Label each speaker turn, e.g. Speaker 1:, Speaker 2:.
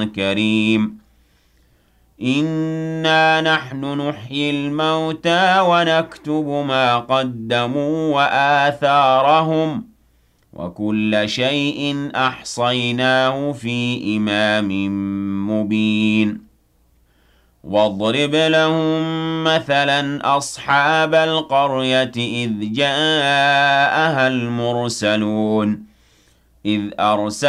Speaker 1: كريم إنا نحن نحيي الموتى ونكتب ما قدموا وآثارهم وكل شيء أحصيناه في إمام مبين واضرب لهم مثلا أصحاب القرية إذ جاءها المرسلون إذ أرسل